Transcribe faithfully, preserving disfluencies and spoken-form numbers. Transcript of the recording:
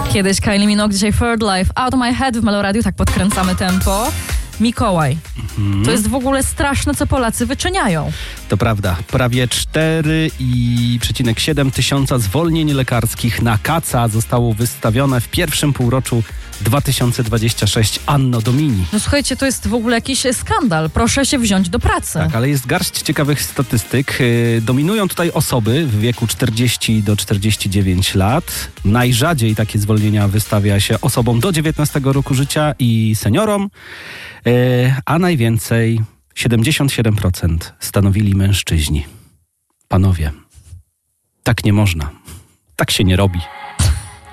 Kiedyś Kylie Minogue, dzisiaj Third Life, Out of My Head w Meloradiu, tak podkręcamy tempo. Mikołaj. Mhm. To jest w ogóle straszne, co Polacy wyczyniają. To prawda. Prawie cztery przecinek siedem tysiąca zwolnień lekarskich na kaca zostało wystawione w pierwszym półroczu dwa tysiące dwudziestego szóstego Anno Domini. No słuchajcie, to jest w ogóle jakiś skandal. Proszę się wziąć do pracy. Tak, ale jest garść ciekawych statystyk. Dominują tutaj osoby w wieku czterdzieści do czterdziestu dziewięciu lat. Najrzadziej takie zwolnienia wystawia się osobom do dziewiętnastego roku życia i seniorom, a najwięcej, siedemdziesiąt siedem procent, stanowili mężczyźni. Panowie, tak nie można. Tak się nie robi.